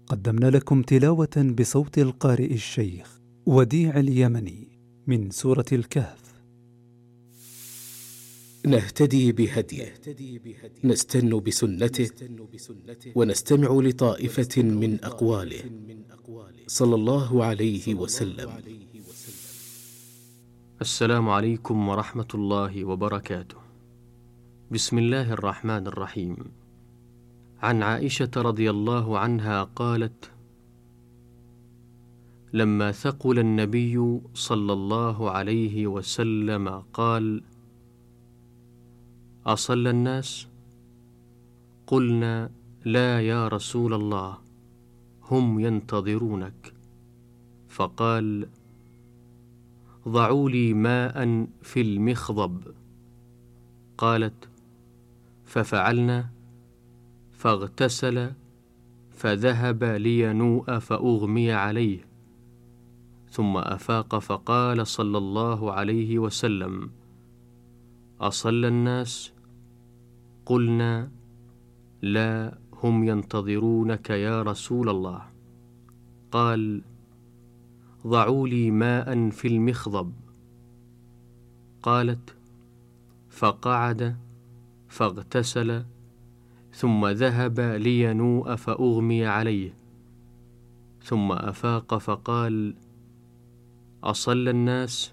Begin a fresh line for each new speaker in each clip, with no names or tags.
قدمنا لكم تلاوة بصوت القارئ الشيخ وديع اليمني من سورة الكهف.
نهتدي بهديه، نستن بسنته، ونستمع لطائفة من أقواله صلى الله عليه وسلم.
السلام عليكم ورحمة الله وبركاته. بسم الله الرحمن الرحيم. عن عائشة رضي الله عنها قالت: لما ثقل النبي صلى الله عليه وسلم قال: أصلى الناس؟ قلنا: لا يا رسول الله، هم ينتظرونك. فقال: ضعوا لي ماء في المخضب. قالت: ففعلنا، فاغتسل، فذهب لينوء فأغمي عليه، ثم أفاق فقال صلى الله عليه وسلم: أصلى الناس؟ قلنا: لا، هم ينتظرونك يا رسول الله. قال: ضعوا لي ماء في المخضب. قالت: فقعد، فاغتسل، ثم ذهب لينوء فأغمي عليه، ثم أفاق فقال: أصلى الناس؟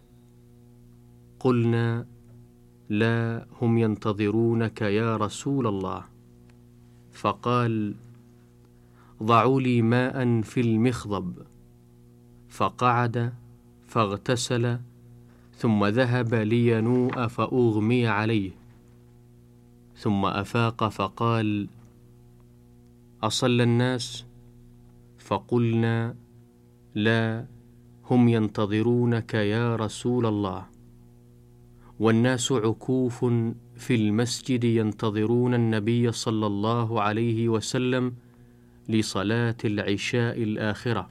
قلنا: لا، هم ينتظرونك يا رسول الله. فقال: ضعوا لي ماء في المخضب. فقعد، فاغتسل، ثم ذهب لينوء فأغمي عليه، ثم أفاق فقال: أصلى الناس؟ فقلنا: لا، هم ينتظرونك يا رسول الله. والناس عكوف في المسجد ينتظرون النبي صلى الله عليه وسلم لصلاة العشاء الآخرة.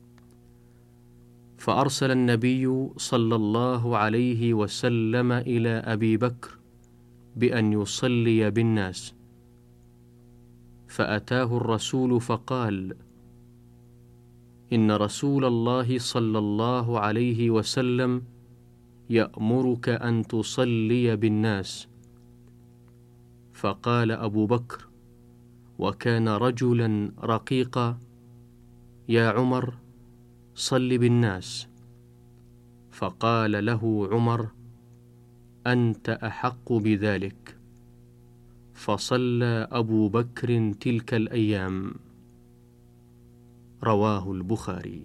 فأرسل النبي صلى الله عليه وسلم إلى أبي بكر بأن يصلي بالناس، فأتاه الرسول فقال: إن رسول الله صلى الله عليه وسلم يأمرك أن تصلي بالناس. فقال أبو بكر، وكان رجلا رقيقا: يا عمر، صل بالناس. فقال له عمر: أنت أحق بذلك. فصلى أبو بكر تلك الأيام. رواه البخاري.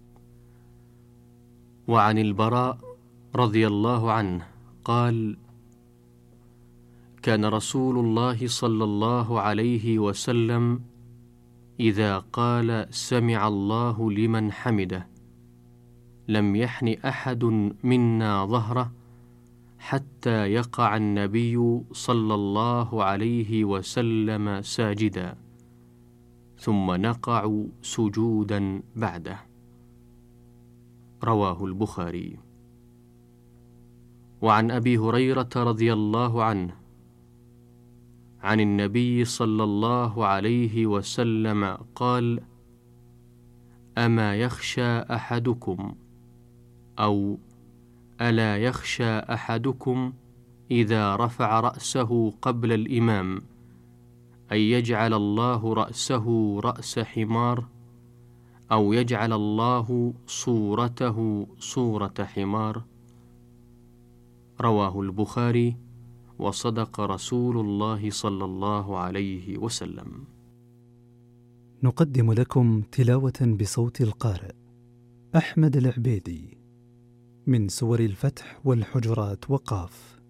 وعن البراء رضي الله عنه قال: كان رسول الله صلى الله عليه وسلم إذا قال سمع الله لمن حمده لم يحن أحد منا ظهره حتى يقع النبي صلى الله عليه وسلم ساجدا، ثم نقع سجودا بعده. رواه البخاري. وعن أبي هريرة رضي الله عنه عن النبي صلى الله عليه وسلم قال: أما يخشى أحدكم أو ألا يخشى أحدكم إذا رفع رأسه قبل الإمام أن يجعل الله رأسه رأس حمار، أو يجعل الله صورته صورة حمار؟ رواه البخاري. وصدق رسول الله صلى الله عليه وسلم.
نقدم لكم تلاوة بصوت القارئ أحمد العبيدي من سور الفتح والحجرات وقاف.